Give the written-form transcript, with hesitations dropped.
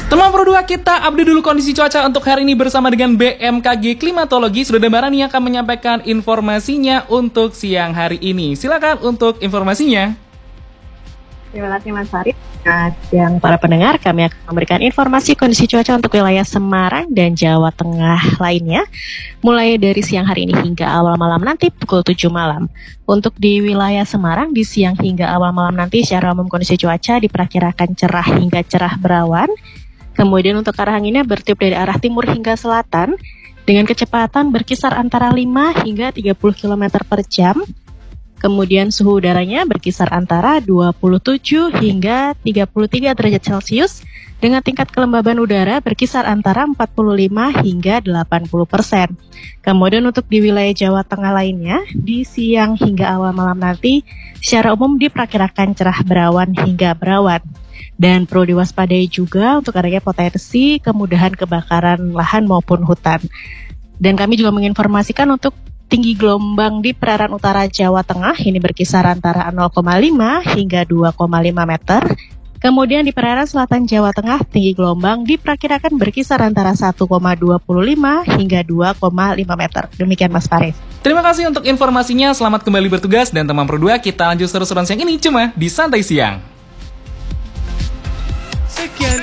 Teman Pro 2, kita update dulu kondisi cuaca untuk hari ini bersama dengan BMKG Klimatologi. Sudah ada Barani yang akan menyampaikan informasinya untuk siang hari ini. Silakan untuk informasinya. Terima kasih Mas Farid. Nah, yang para pendengar, kami akan memberikan informasi kondisi cuaca untuk wilayah Semarang dan Jawa Tengah lainnya, mulai dari siang hari ini hingga awal malam nanti pukul 7 malam. Untuk di wilayah Semarang, di siang hingga awal malam nanti secara umum kondisi cuaca diperkirakan cerah hingga cerah berawan. Kemudian untuk arah anginnya bertiup dari arah timur hingga selatan dengan kecepatan berkisar antara 5 hingga 30 km per jam. Kemudian suhu udaranya berkisar antara 27 hingga 33 derajat Celcius dengan tingkat kelembaban udara berkisar antara 45 hingga 80%. Kemudian untuk di wilayah Jawa Tengah lainnya, di siang hingga awal malam nanti secara umum diperkirakan cerah berawan hingga berawan. Dan perlu diwaspadai juga untuk adanya potensi kemudahan kebakaran lahan maupun hutan. Dan kami juga menginformasikan untuk tinggi gelombang di perairan utara Jawa Tengah ini berkisar antara 0,5 hingga 2,5 meter. Kemudian di perairan selatan Jawa Tengah tinggi gelombang diperkirakan berkisar antara 1,25 hingga 2,5 meter. Demikian Mas Farid. Terima kasih untuk informasinya, selamat kembali bertugas. Dan teman Pro 2, kita lanjut seru-seruan siang ini cuma di Santai Siang.